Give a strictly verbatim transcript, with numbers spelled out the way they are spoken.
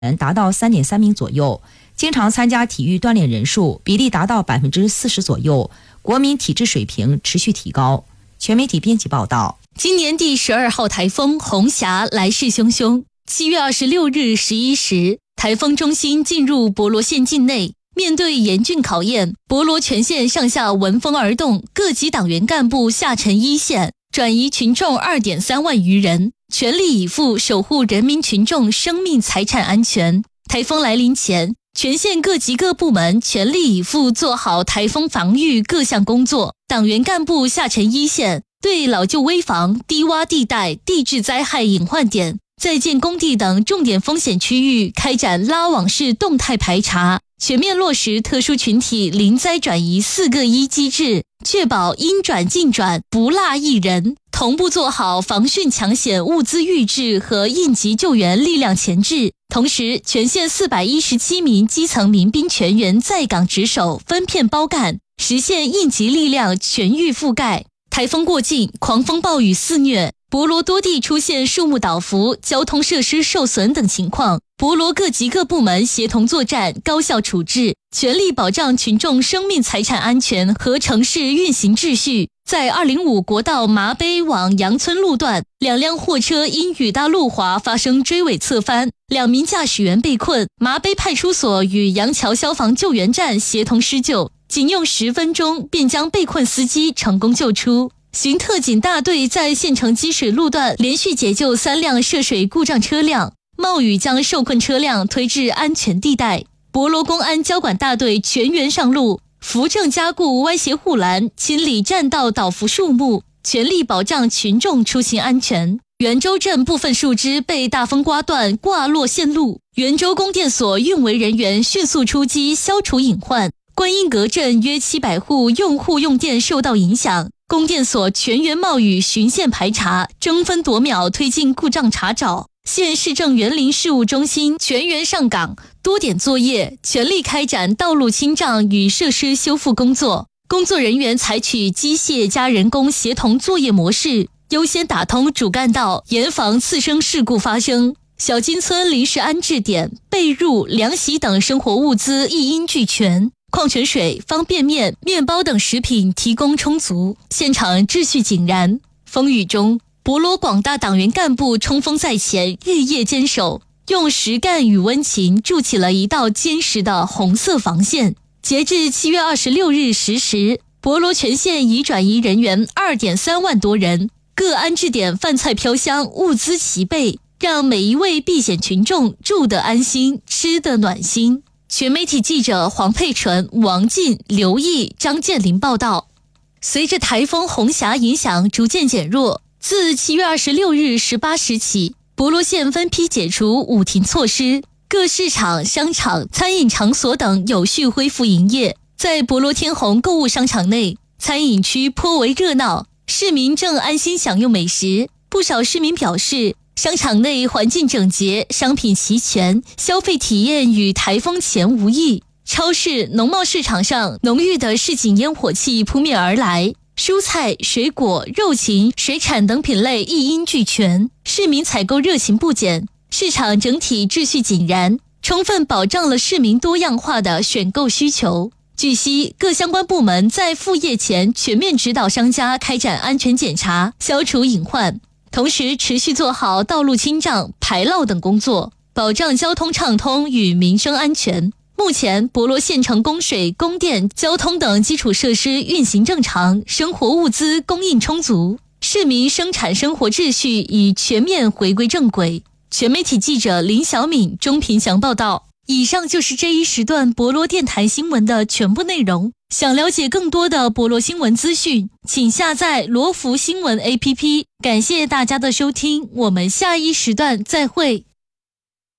人达到 三点三名左右，经常参加体育锻炼人数比例达到 百分之四十 左右，国民体质水平持续提高。全媒体编辑报道。 今年第十二号台风红霞来势汹汹，七月二十六日十一时，台风中心进入博罗县境内。面对严峻考验，博罗全县上下闻风而动，各级党员干部下沉一线，转移群众 二点三万余人，全力以赴守护人民群众生命财产安全。台风来临前，全县各级各部门全力以赴做好台风防御各项工作，党员干部下沉一线，对老旧危房、低洼地带、地质灾害隐患点、在建工地等重点风险区域开展拉网式动态排查，全面落实特殊群体临灾转移四个一机制，确保应转尽转，不落一人，同步做好防汛抢险物资预置和应急救援力量前置。同时，全县四百一十七名基层民兵全员在岗值守，分片包干，实现应急力量全域覆盖。台风过境，狂风暴雨肆虐，博罗多地出现树木倒伏、交通设施受损等情况，博罗各级各部门协同作战，高效处置，全力保障群众生命财产安全和城市运行秩序。在二零五国道麻陂往杨村路段，两辆货车因雨大路滑发生追尾侧翻，两名驾驶员被困，麻陂派出所与杨桥消防救援站协同施救，仅用十分钟便将被困司机成功救出。巡特警大队在县城积水路段连续解救三辆涉水故障车辆，冒雨将受困车辆推至安全地带。博罗公安交管大队全员上路，扶正加固歪斜护栏，清理栈道倒伏树木，全力保障群众出行安全。元州镇部分树枝被大风刮断，挂落线路，元州供电所运维人员迅速出击，消除隐患。观音阁镇约七百户用户用电受到影响，供电所全员冒雨巡线排查，争分夺秒推进故障查找。县市政园林事务中心全员上岗，多点作业，全力开展道路清障与设施修复工作。工作人员采取机械加人工协同作业模式，优先打通主干道，严防次生事故发生。小金村临时安置点、被褥、凉席等生活物资一应俱全，矿泉水、方便面、面包等食品提供充足，现场秩序井然。风雨中，博罗广大党员干部冲锋在前，日夜坚守，用实干与温情筑起了一道坚实的红色防线。截至七月二十六日十时，博罗全县已转移人员 二点三万多人，各安置点饭菜飘香，物资齐备，让每一位避险群众住得安心，吃得暖心。全媒体记者黄佩纯、王进、刘毅、张建林报道。随着台风红霞影响逐渐减弱，自七月二十六日十八时起，博罗县分批解除五停措施，各市场、商场、餐饮场所等有序恢复营业。在博罗天虹购物商场内，餐饮区颇为热闹，市民正安心享用美食。不少市民表示，商场内环境整洁，商品齐全，消费体验与台风前无异。超市、农贸市场上浓郁的市井烟火气扑面而来，蔬菜、水果、肉禽、水产等品类一应俱全，市民采购热情不减，市场整体秩序井然，充分保障了市民多样化的选购需求。据悉，各相关部门在复业前全面指导商家开展安全检查，消除隐患，同时持续做好道路清障、排涝等工作，保障交通畅通与民生安全。目前，博罗县城供水、供电、交通等基础设施运行正常，生活物资供应充足，市民生产生活秩序已全面回归正轨。全媒体记者林小敏、钟平祥报道。以上就是这一时段博罗电台新闻的全部内容。想了解更多的博罗新闻资讯，请下载罗福新闻 A P P。感谢大家的收听，我们下一时段再会。